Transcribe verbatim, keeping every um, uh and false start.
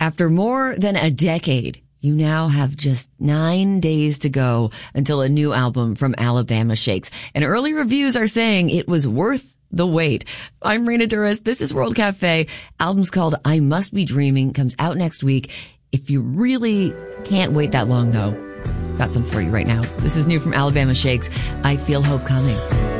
After more than a decade, you now have just nine days to go until a new album from Alabama Shakes. And early reviews are saying it was worth the wait. I'm Raina Douris. This is World Cafe. Album's called I Must Be Dreaming. Comes out next week. If you really can't wait that long, though, got some for you right now. This is new from Alabama Shakes. I Feel Hope Coming.